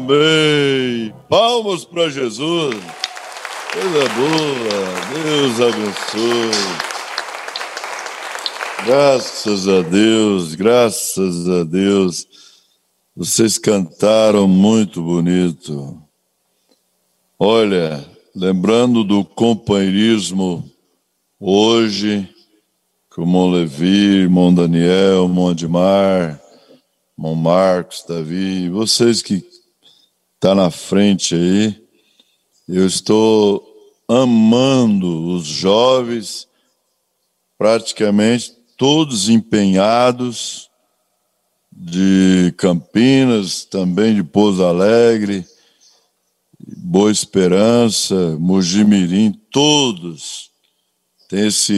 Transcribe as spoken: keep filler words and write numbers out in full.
Amém. Palmas para Jesus. Coisa boa. Deus abençoe. Graças a Deus, graças a Deus. Vocês cantaram muito bonito. Olha, lembrando do companheirismo hoje, com o irmão Levi, irmão Daniel, irmão Admar, irmão Marcos, Davi, vocês que estão na frente aí, eu estou amando os jovens, praticamente todos empenhados, de Campinas, também de Pouso Alegre, Boa Esperança, Mogi Mirim, todos têm esse